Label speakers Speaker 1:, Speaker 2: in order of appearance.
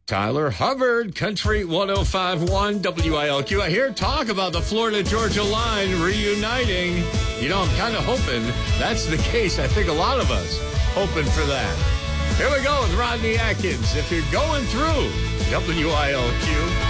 Speaker 1: Tyler Hubbard, Country 105.1 WILQ. I hear talk about the Florida-Georgia line reuniting. You know, I'm kind of hoping that's the case. I think a lot of us hoping for that. Here we go with Rodney Atkins. If you're going through WILQ.